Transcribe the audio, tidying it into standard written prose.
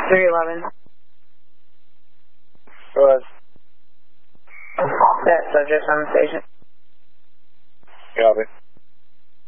311. Go ahead. That subject on the station. Copy.